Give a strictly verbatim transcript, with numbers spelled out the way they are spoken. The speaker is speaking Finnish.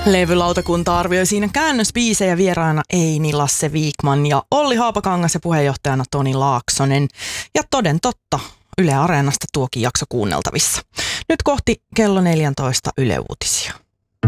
Levylautakunta arvioi siinä käännösbiisejä, vieraana Eini Lasse Vikman ja Olli Haapakangas ja puheenjohtajana Toni Laaksonen. Ja toden totta, Yle Areenasta tuokin jakso kuunneltavissa. Nyt kohti kello neljätoista Yle Uutisia.